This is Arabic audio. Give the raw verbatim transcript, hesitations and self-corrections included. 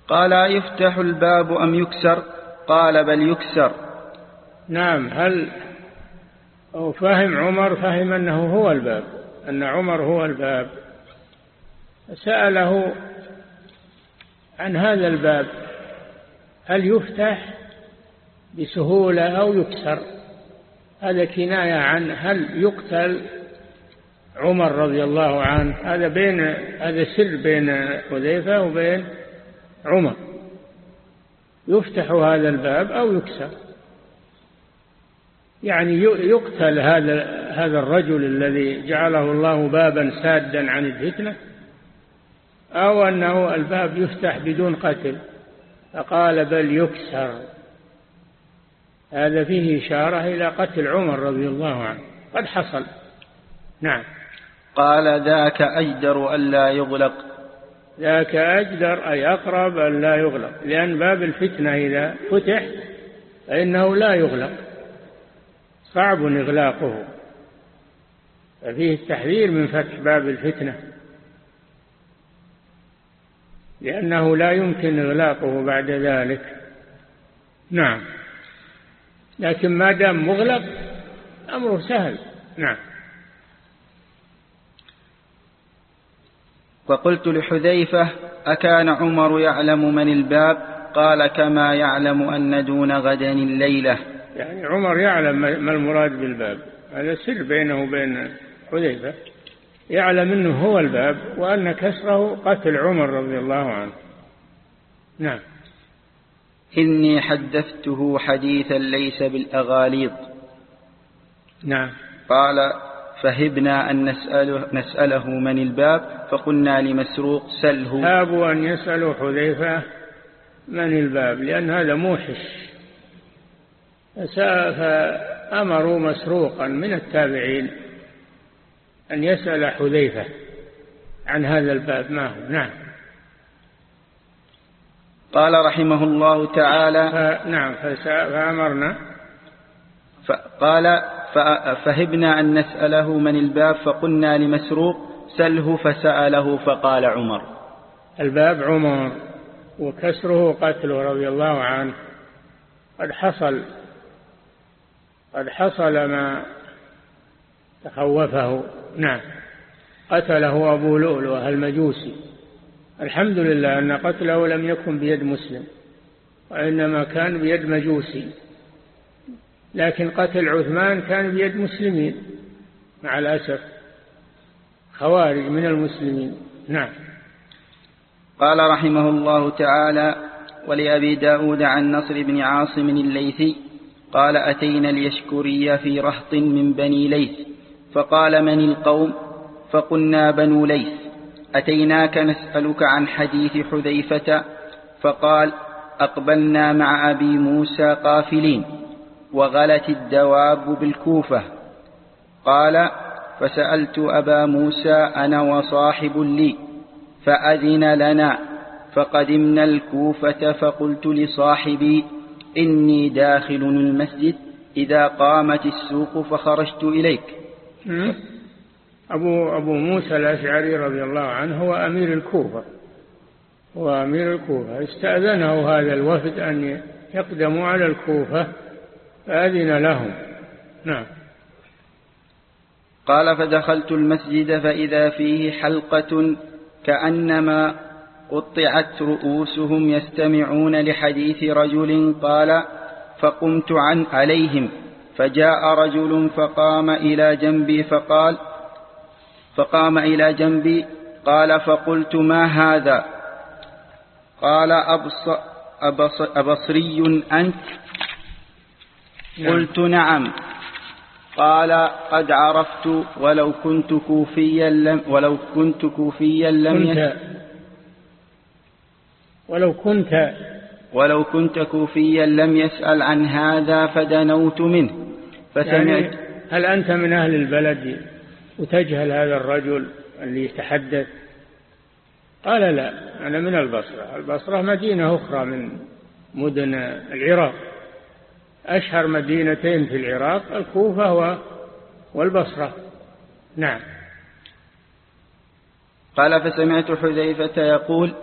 قال: يفتح الباب أم يكسر؟ قال: بل يكسر. نعم. هل أو فهم عمر فهم أنه هو الباب، أن عمر هو الباب، سأله عن هذا الباب هل يفتح بسهولة أو يكسر؟ هذا كناية عن هل يقتل عمر رضي الله عنه. هذا بين هذا سر بين حذيفة وبين عمر، يفتح هذا الباب أو يكسر، يعني يقتل هذا هذا الرجل الذي جعله الله بابا سادا عن الفتنة، أو أنه الباب يفتح بدون قتل. فقال: بل يكسر. هذا فيه إشارة إلى قتل عمر رضي الله عنه قد حصل. نعم. قال: ذاك أجدر ألا يغلق. ذاك أجدر أي أقرب ألا يغلق، لأن باب الفتنة إذا فتح فإنه لا يغلق، صعب إغلاقه، ففيه التحذير من فتح باب الفتنة، لأنه لا يمكن إغلاقه بعد ذلك. نعم. لكن ما دام مغلق أمره سهل. نعم. وقلت لحذيفة: أكان عمر يعلم من الباب؟ قال: كما يعلم أن دون غدا الليلة. يعني عمر يعلم ما المراد بالباب، هذا سر بينه وبين حذيفة، يعلم أنه هو الباب وأن كسره قتل عمر رضي الله عنه. نعم. إني حدثته حديثا ليس بالأغاليط. نعم. قال: فهبنا أن نسأله, نسأله من الباب، فقلنا لمسروق: سله. هابوا أن يسألوا حذيفة من الباب، لأن هذا موحش، فأمروا مسروقا من التابعين أن يسأل حذيفة عن هذا الباب ما هو. نعم. قال رحمه الله تعالى: ف... نعم. فأمرنا قال: فهبنا أن نسأله من الباب، فقلنا لمسروق: سله. فسأله فقال عمر. الباب عمر وكسره قتله رضي الله عنه قد حصل قد حصل ما تخوفه. نعم. قتله أبو لؤلؤة المجوسي. الحمد لله أن قتله لم يكن بيد مسلم، وإنما كان بيد مجوسي، لكن قتل عثمان كان بيد مسلمين مع الأسف، خوارج من المسلمين. نعم. قال رحمه الله تعالى: ولأبي داود عن نصر بن عاصم الليثي قال: أتينا اليشكري في رهط من بني ليث، فقال: من القوم؟ فقلنا: بنو ليث. أتيناك نسألك عن حديث حذيفة. فقال: أقبلنا مع أبي موسى قافلين، وغلت الدواب بالكوفة. قال: فسألت أبا موسى أنا وصاحب لي، فأذن لنا، فقدمنا الكوفة، فقلت لصاحبي: إني داخل المسجد إذا قامت السوق، فخرجت إليك. أبو, أبو موسى الأشعري رضي الله عنه هو أمير الكوفة، هو أمير الكوفة، استأذنه هذا الوفد أن يقدموا على الكوفة فأذن لهم. نعم. قال: فدخلت المسجد فإذا فيه حلقة كأنما قطعت رؤوسهم يستمعون لحديث رجل. قال: فقمت عن عليهم، فجاء رجل فقام إلى جنبي فقال فقام إلى جنبي قال: فقلت: ما هذا؟ قال: أبص أبص أبصري أنت؟ قلت: نعم. قال: قد عرفت، ولو كنت كوفيا لم ولو كنت كوفيا لم كنت ولو كنت ولو كنت كوفيا لم يسأل عن هذا، فدنوت منه فسمعت. يعني هل أنت من أهل البلد وتجهل هذا الرجل اللي يتحدث؟ قال: لا، أنا من البصرة. البصرة مدينة أخرى من مدن العراق، أشهر مدينتين في العراق الكوفة والبصرة. نعم. قال: فسمعت حذيفة يقول: